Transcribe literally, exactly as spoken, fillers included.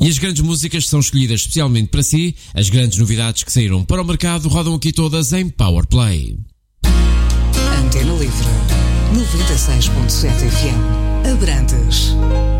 E as grandes músicas são escolhidas especialmente para si. As grandes novidades que saíram para o mercado rodam aqui todas em Powerplay. Antena Livre, noventa e seis ponto sete F M, Abrantes.